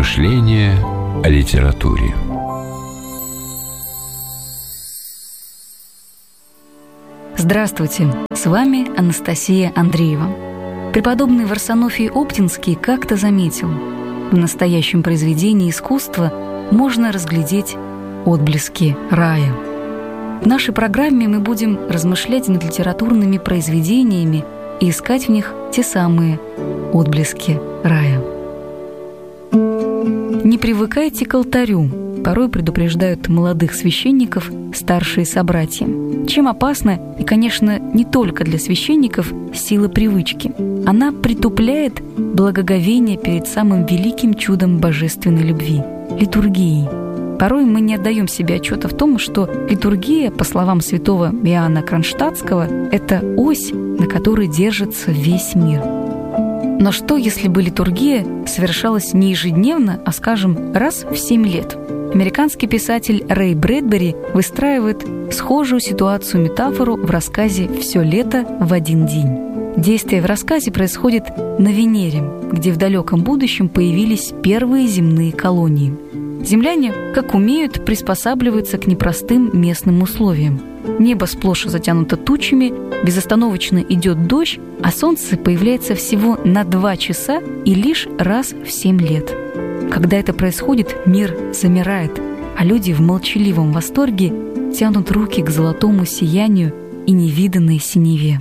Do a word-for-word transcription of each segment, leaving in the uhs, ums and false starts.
Размышления о литературе. Здравствуйте, с вами Анастасия Андреева. Преподобный Варсонофий Оптинский как-то заметил: в настоящем произведении искусства можно разглядеть отблески рая. В нашей программе мы будем размышлять над литературными произведениями и искать в них те самые отблески рая. Не привыкайте к алтарю, порой предупреждают молодых священников старшие собратья. Чем опасна, и, конечно, не только для священников, сила привычки. Она притупляет благоговение перед самым великим чудом божественной любви – литургией. Порой мы не отдаем себе отчета в том, что литургия, по словам святого Иоанна Кронштадтского, это ось, на которой держится весь мир. Но что, если бы литургия совершалась не ежедневно, а, скажем, раз в семь лет? Американский писатель Рэй Брэдбери выстраивает схожую ситуацию-метафору в рассказе «Все лето в один день». Действие в рассказе происходит на Венере, где в далеком будущем появились первые земные колонии. Земляне, как умеют, приспосабливаются к непростым местным условиям. Небо сплошь затянуто тучами, безостановочно идет дождь, а солнце появляется всего на два часа и лишь раз в семь лет. Когда это происходит, мир замирает, а люди в молчаливом восторге тянут руки к золотому сиянию и невиданной синеве.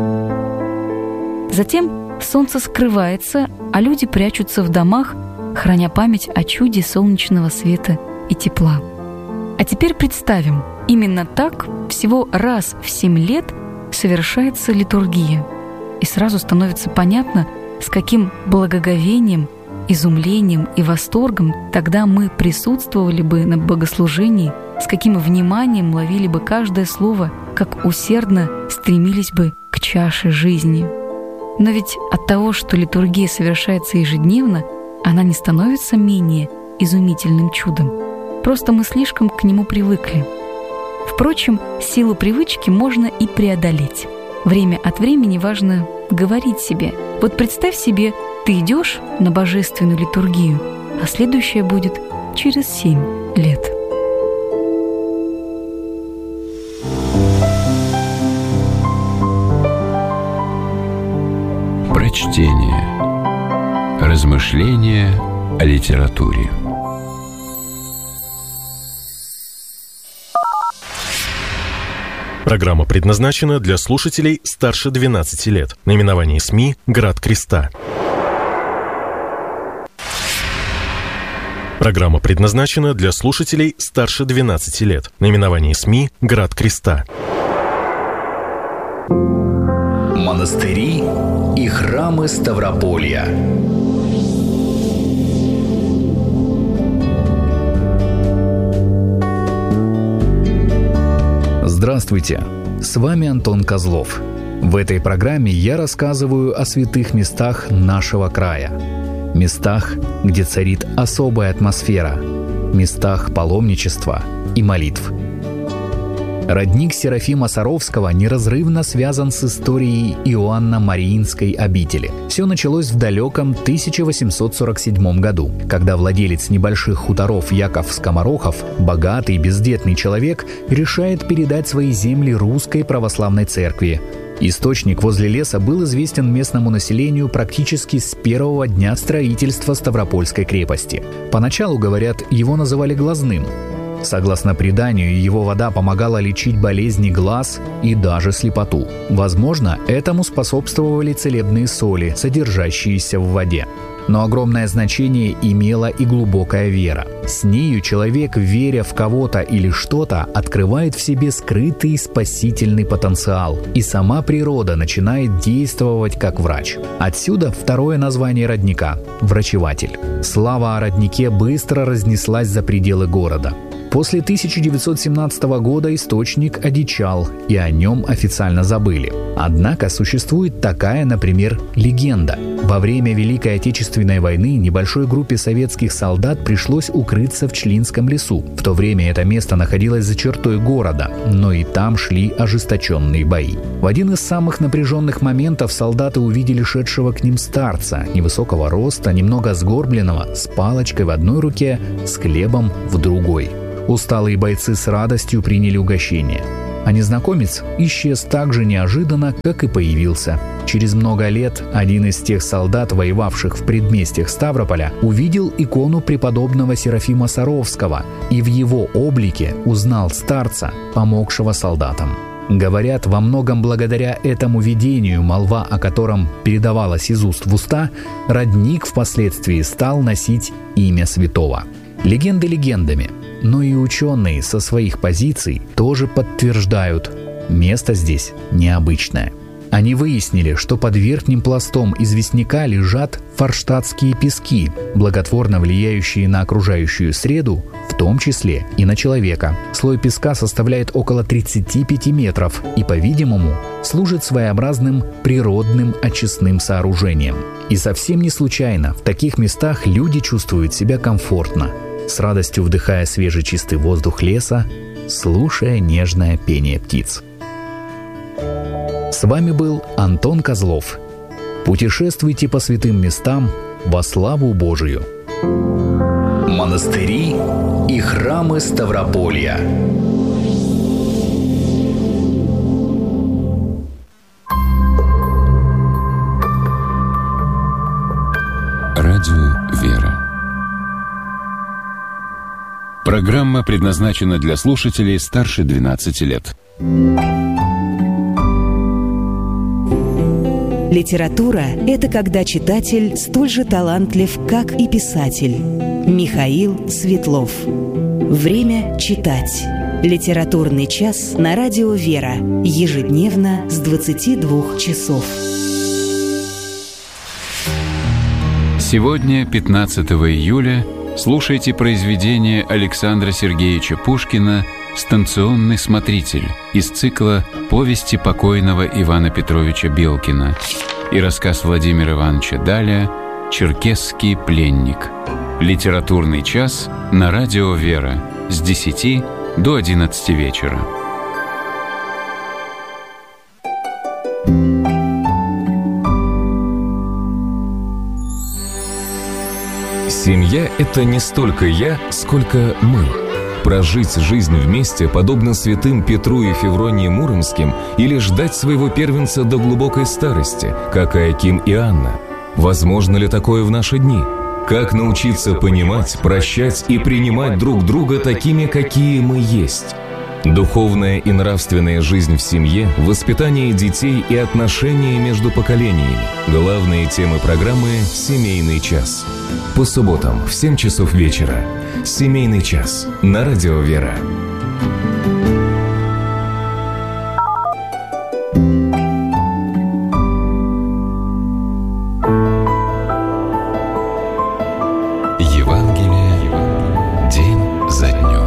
Затем солнце скрывается, а люди прячутся в домах, храня память о чуде солнечного света и тепла. А теперь представим, именно так всего раз в семь лет совершается литургия. И сразу становится понятно, с каким благоговением, изумлением и восторгом тогда мы присутствовали бы на богослужении, с каким вниманием ловили бы каждое слово, как усердно стремились бы к чаше жизни. Но ведь от того, что литургия совершается ежедневно, она не становится менее изумительным чудом. Просто мы слишком к нему привыкли. Впрочем, силу привычки можно и преодолеть. Время от времени важно говорить себе: вот представь себе, ты идешь на божественную литургию, а следующая будет через семь лет. Прочтение. Размышления о литературе. Программа предназначена для слушателей старше двенадцати лет. Наименование СМИ «Град Креста». Программа предназначена для слушателей старше двенадцати лет. Наименование СМИ «Град Креста». Монастыри и храмы Ставрополья. Здравствуйте! С вами Антон Козлов. В этой программе я рассказываю о святых местах нашего края. Местах, где царит особая атмосфера. Местах паломничества и молитв. Родник Серафима Саровского неразрывно связан с историей Иоанно-Мариинской обители. Все началось в далеком тысяча восемьсот сорок седьмом году, когда владелец небольших хуторов Яков Скоморохов, богатый бездетный человек, решает передать свои земли Русской Православной Церкви. Источник возле леса был известен местному населению практически с первого дня строительства Ставропольской крепости. Поначалу, говорят, его называли глазным. Согласно преданию, его вода помогала лечить болезни глаз и даже слепоту. Возможно, этому способствовали целебные соли, содержащиеся в воде. Но огромное значение имела и глубокая вера. С нею человек, веря в кого-то или что-то, открывает в себе скрытый спасительный потенциал, и сама природа начинает действовать как врач. Отсюда второе название родника – врачеватель. Слава о роднике быстро разнеслась за пределы города. После тысяча девятьсот семнадцатого года источник одичал, и о нем официально забыли. Однако существует такая, например, легенда. Во время Великой Отечественной войны небольшой группе советских солдат пришлось укрыться в Члинском лесу. В то время это место находилось за чертой города, но и там шли ожесточенные бои. В один из самых напряженных моментов солдаты увидели шедшего к ним старца, невысокого роста, немного сгорбленного, с палочкой в одной руке, с хлебом в другой. Усталые бойцы с радостью приняли угощение. А незнакомец исчез так же неожиданно, как и появился. Через много лет один из тех солдат, воевавших в предместьях Ставрополя, увидел икону преподобного Серафима Саровского и в его облике узнал старца, помогшего солдатам. Говорят, во многом благодаря этому видению, молва о котором передавалась из уст в уста, родник впоследствии стал носить имя святого. Легенды легендами, но и ученые со своих позиций тоже подтверждают, место здесь необычное. Они выяснили, что под верхним пластом известняка лежат форштадтские пески, благотворно влияющие на окружающую среду, в том числе и на человека. Слой песка составляет около тридцать пять метров и, по-видимому, служит своеобразным природным очистным сооружением. И совсем не случайно в таких местах люди чувствуют себя комфортно, с радостью вдыхая свежий чистый воздух леса, слушая нежное пение птиц. С вами был Антон Козлов. Путешествуйте по святым местам во славу Божию. Монастыри и храмы Ставрополья. Радио «Вера». Программа предназначена для слушателей старше двенадцати лет. Литература – это когда читатель столь же талантлив, как и писатель. Михаил Светлов. Время читать. Литературный час на радио «Вера». Ежедневно с двадцати двух часов. Сегодня, пятнадцатого июля, слушайте произведение Александра Сергеевича Пушкина «Станционный смотритель» из цикла «Повести покойного Ивана Петровича Белкина» и рассказ Владимира Ивановича Даля «Черкесский пленник». Литературный час на радио «Вера» с десяти до одиннадцати вечера. Семья – это не столько я, сколько мы. Прожить жизнь вместе, подобно святым Петру и Февронии Муромским, или ждать своего первенца до глубокой старости, как Иоаким и Анна? Возможно ли такое в наши дни? Как научиться понимать, прощать и принимать друг друга такими, какие мы есть? Духовная и нравственная жизнь в семье, воспитание детей и отношения между поколениями. Главные темы программы «Семейный час». По субботам в семь часов вечера. «Семейный час» на радио «Вера». Евангелие день за днем.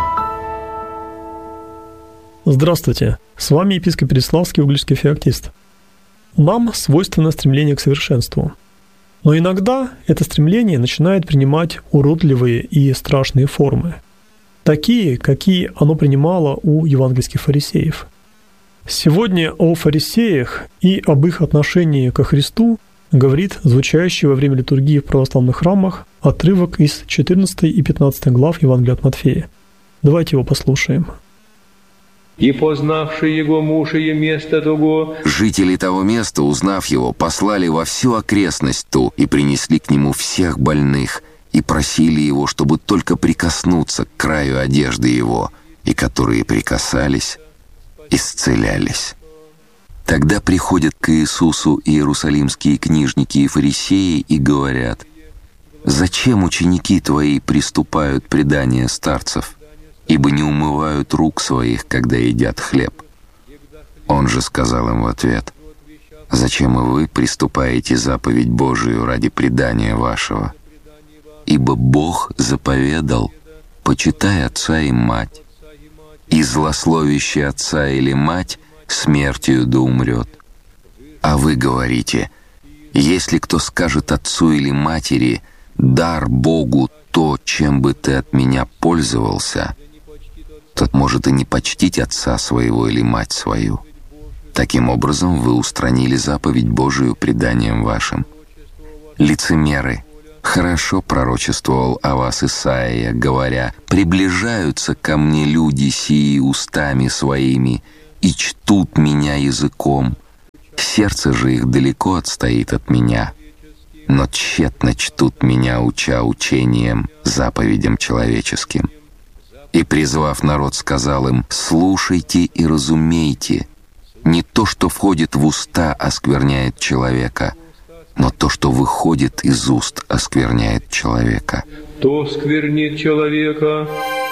Здравствуйте, с вами епископ Переславский, угличский феоктист. Нам свойственно стремление к совершенству. Но иногда это стремление начинает принимать уродливые и страшные формы, такие, какие оно принимало у евангельских фарисеев. Сегодня о фарисеях и об их отношении ко Христу говорит звучащий во время литургии в православных храмах отрывок из четырнадцатой и пятнадцатой глав Евангелия от Матфея. Давайте его послушаем. «И познавший его муж и место того...» Жители того места, узнав его, послали во всю окрестность ту и принесли к нему всех больных и просили его, чтобы только прикоснуться к краю одежды его, и которые прикасались, исцелялись. Тогда приходят к Иисусу иерусалимские книжники и фарисеи и говорят: «Зачем ученики твои приступают предания старцев? Ибо не умывают рук своих, когда едят хлеб». Он же сказал им в ответ: «Зачем и вы приступаете заповедь Божию ради предания вашего? Ибо Бог заповедал: почитай отца и мать, и злословящий отца или мать смертью да умрет. А вы говорите: если кто скажет отцу или матери: дар Богу то, чем бы ты от меня пользовался, тот может и не почтить отца своего или мать свою. Таким образом, вы устранили заповедь Божию преданием вашим. Лицемеры, хорошо пророчествовал о вас Исаия, говоря: приближаются ко мне люди сии устами своими и чтут меня языком, сердце же их далеко отстоит от меня, но тщетно чтут меня, уча учением, заповедям человеческим. И, призвав народ, сказал им: слушайте и разумейте, не то, что входит в уста, оскверняет человека, но то, что выходит из уст, оскверняет человека. То сквернит человека.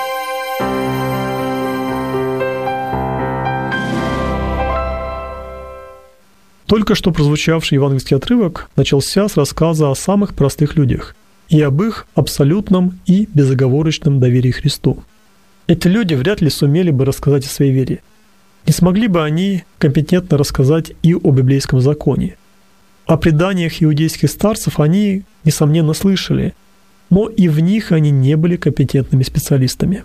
Только что прозвучавший евангельский отрывок начался с рассказа о самых простых людях и об их абсолютном и безоговорочном доверии Христу. Эти люди вряд ли сумели бы рассказать о своей вере. Не смогли бы они компетентно рассказать и о библейском законе. О преданиях иудейских старцев они, несомненно, слышали, но и в них они не были компетентными специалистами.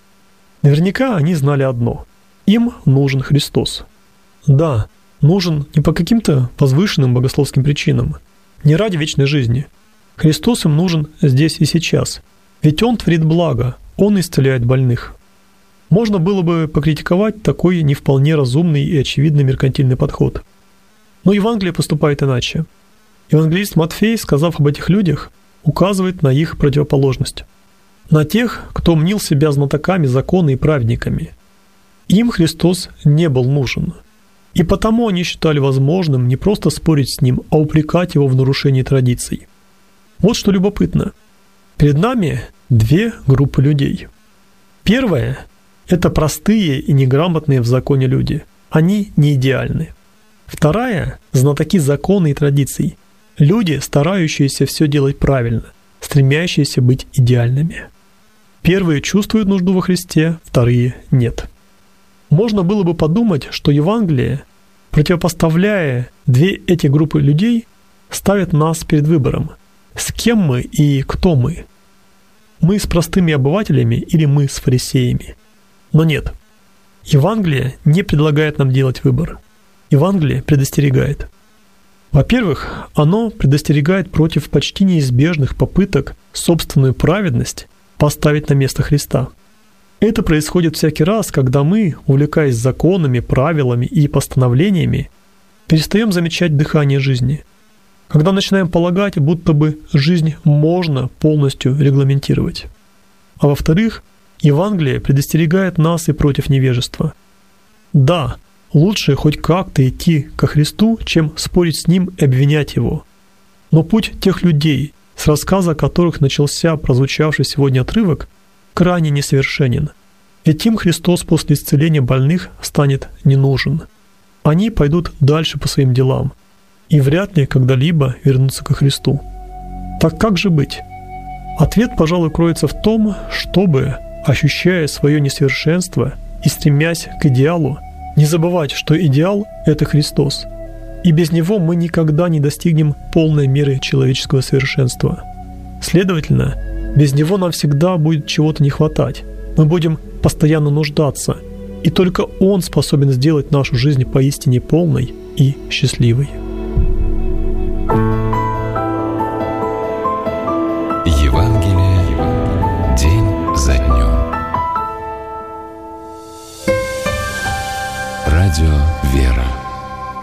Наверняка они знали одно – им нужен Христос. Да, нужен не по каким-то возвышенным богословским причинам, не ради вечной жизни. Христос им нужен здесь и сейчас, ведь Он творит благо, Он исцеляет больных. Можно было бы покритиковать такой не вполне разумный и очевидно меркантильный подход. Но Евангелие поступает иначе. Евангелист Матфей, сказав об этих людях, указывает на их противоположность. На тех, кто мнил себя знатоками закона и праведниками. Им Христос не был нужен. И потому они считали возможным не просто спорить с Ним, а упрекать Его в нарушении традиций. Вот что любопытно. Перед нами две группы людей. Первая – это простые и неграмотные в законе люди. Они не идеальны. Вторая – знатоки закона и традиций. Люди, старающиеся все делать правильно, стремящиеся быть идеальными. Первые чувствуют нужду во Христе, вторые – нет. Можно было бы подумать, что Евангелие, противопоставляя две эти группы людей, ставит нас перед выбором, с кем мы и кто мы. Мы с простыми обывателями или мы с фарисеями. Но нет. Евангелие не предлагает нам делать выбор. Евангелие предостерегает. Во-первых, оно предостерегает против почти неизбежных попыток собственную праведность поставить на место Христа. Это происходит всякий раз, когда мы, увлекаясь законами, правилами и постановлениями, перестаем замечать дыхание жизни. Когда начинаем полагать, будто бы жизнь можно полностью регламентировать. А во-вторых, Евангелие предостерегает нас и против невежества. Да, лучше хоть как-то идти ко Христу, чем спорить с Ним и обвинять Его. Но путь тех людей, с рассказа которых начался прозвучавший сегодня отрывок, крайне несовершенен. Ведь им Христос после исцеления больных станет не нужен. Они пойдут дальше по своим делам и вряд ли когда-либо вернутся ко Христу. Так как же быть? Ответ, пожалуй, кроется в том, чтобы, ощущая свое несовершенство и стремясь к идеалу, не забывать, что идеал — это Христос, и без Него мы никогда не достигнем полной меры человеческого совершенства. Следовательно, без Него нам всегда будет чего-то не хватать, мы будем постоянно нуждаться, и только Он способен сделать нашу жизнь поистине полной и счастливой. Евангелие день за днем. Радио «Вера».